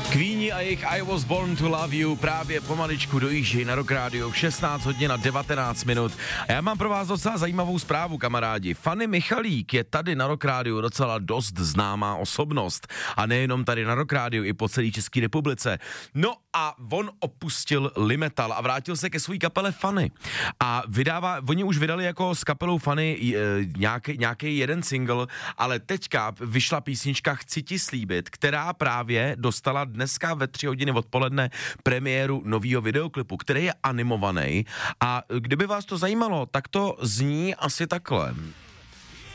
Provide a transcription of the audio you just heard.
Queeni a jejich I Was Born to Love You právě pomaličku dojíždějí na Rock Radio v 16 hodin a 19 minut. A já mám pro vás docela zajímavou zprávu, kamarádi. Fanny Michalík je tady na Rock Radio docela dost známá osobnost. A nejenom tady na Rock Radio, i po celé České republice. No a on opustil Limetal a vrátil se ke své kapele Fanny. A oni už vydali jako s kapelou Fanny nějaký jeden single, ale teďka vyšla písnička Chci ti slíbit, která právě dostala dneska ve 3 hodiny odpoledne premiéru novýho videoklipu, který je animovaný. A kdyby vás to zajímalo, tak to zní asi takhle.